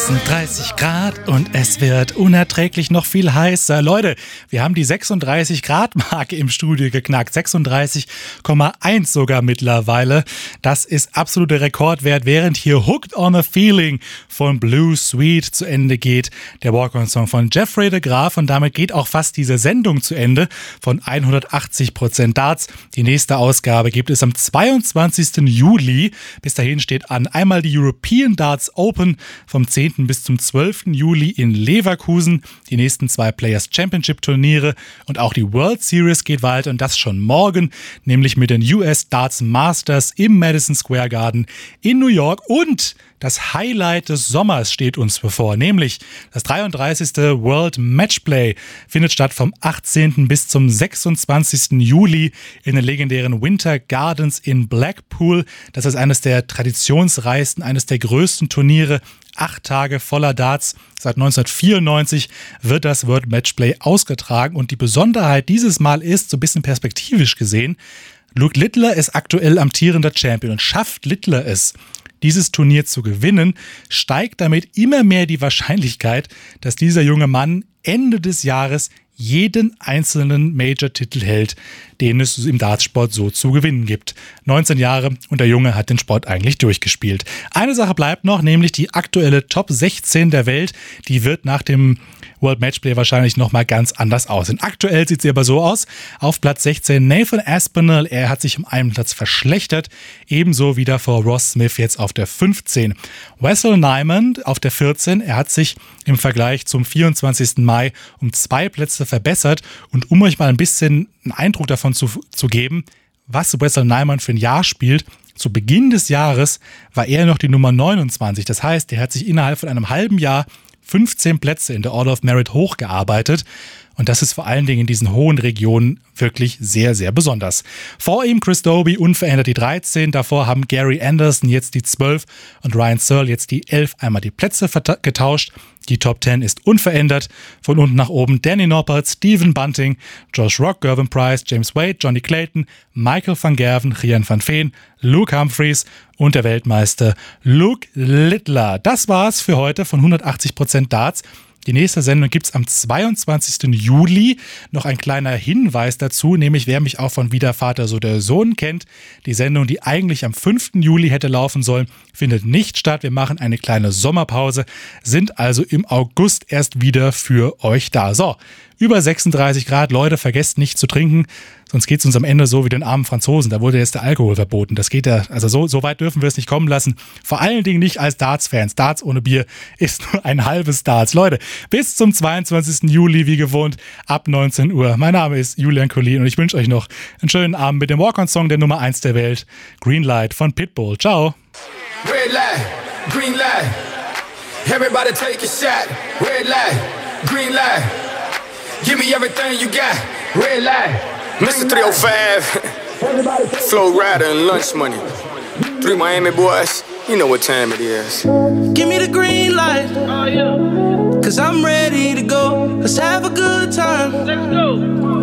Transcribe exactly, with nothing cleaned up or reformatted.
sechsunddreißig Grad und es wird unerträglich noch viel heißer. Leute, wir haben die sechsunddreißig Grad Marke im Studio geknackt. sechsunddreißig Komma eins sogar mittlerweile. Das ist absoluter Rekordwert, während hier Hooked on a Feeling von Blue Sweet zu Ende geht. Der Walk-on-Song von Jeffrey de Graaf, und damit geht auch fast diese Sendung zu Ende von hundertachtzig Prozent Darts. Die nächste Ausgabe gibt es am zweiundzwanzigsten Juli. Bis dahin steht an einmal die European Darts Open vom zehnten bis zum zwölften Juli in Leverkusen. Die nächsten zwei Players Championship Turniere und auch die World Series geht weiter, und das schon morgen, nämlich mit den U S Darts Masters im Madison Square Garden in New York. Und das Highlight des Sommers steht uns bevor, nämlich das dreiunddreißigste World Matchplay findet statt vom achtzehnten bis zum sechsundzwanzigsten Juli in den legendären Winter Gardens in Blackpool. Das ist eines der traditionsreichsten, eines der größten Turniere. Acht Tage voller Darts. Seit neunzehnhundertvierundneunzig wird das World Matchplay ausgetragen, und die Besonderheit dieses Mal ist, so ein bisschen perspektivisch gesehen, Luke Littler ist aktuell amtierender Champion, und schafft Littler es, dieses Turnier zu gewinnen, steigt damit immer mehr die Wahrscheinlichkeit, dass dieser junge Mann Ende des Jahres jeden einzelnen Major-Titel hält, den es im Dartsport so zu gewinnen gibt. neunzehn Jahre, und der Junge hat den Sport eigentlich durchgespielt. Eine Sache bleibt noch, nämlich die aktuelle Top sechzehn der Welt. Die wird nach dem World Matchplay wahrscheinlich nochmal ganz anders aussehen. Aktuell sieht sie aber so aus. Auf Platz sechzehn Nathan Aspinall, er hat sich um einen Platz verschlechtert. Ebenso wieder vor Ross Smith jetzt auf der fünfzehn. Wessel Nyman auf der vierzehn, er hat sich im Vergleich zum vierundzwanzigsten Mai um zwei Plätze verbessert. Und um euch mal ein bisschen einen Eindruck davon zu, zu geben, was Wessel Nyman für ein Jahr spielt: Zu Beginn des Jahres war er noch die Nummer neunundzwanzig. Das heißt, er hat sich innerhalb von einem halben Jahr fünfzehn Plätze in der Order of Merit hochgearbeitet. Und das ist vor allen Dingen in diesen hohen Regionen wirklich sehr, sehr besonders. Vor ihm Chris Dobey unverändert die dreizehn. Davor haben Gary Anderson jetzt die zwölf und Ryan Searle jetzt die elf. Einmal die Plätze vert- getauscht. Die Top zehn ist unverändert. Von unten nach oben Danny Noppert, Stephen Bunting, Josh Rock, Gervin Price, James Wade, Johnny Clayton, Michael van Gerven, Rian van Veen, Luke Humphries und der Weltmeister Luke Littler. Das war's für heute von hundertachtzig Prozent Darts. Die nächste Sendung gibt's am zweiundzwanzigsten Juli. Noch ein kleiner Hinweis dazu, nämlich wer mich auch von Wie der Vater so der Sohn kennt. Die Sendung, die eigentlich am fünften Juli hätte laufen sollen, findet nicht statt. Wir machen eine kleine Sommerpause, sind also im August erst wieder für euch da. So, über sechsunddreißig Grad, Leute, vergesst nicht zu trinken, sonst geht's uns am Ende so wie den armen Franzosen. Da wurde jetzt der Alkohol verboten. Das geht ja, also so, so weit dürfen wir es nicht kommen lassen. Vor allen Dingen nicht als Darts-Fans. Darts ohne Bier ist nur ein halbes Darts. Leute, bis zum zweiundzwanzigsten Juli, wie gewohnt, ab neunzehn Uhr. Mein Name ist Julian Collin und ich wünsche euch noch einen schönen Abend mit dem Walk-on-Song der Nummer eins der Welt, Green Light von Pitbull. Ciao. Red light, green light. Everybody take a shot. Red light, green light. Give me everything you got. Red light. Mister three oh five, Flow Rider and Lunch Money. Three Miami boys, you know what time it is. Give me the green light, oh, yeah. Cause I'm ready to go. Let's have a good time. Let's go.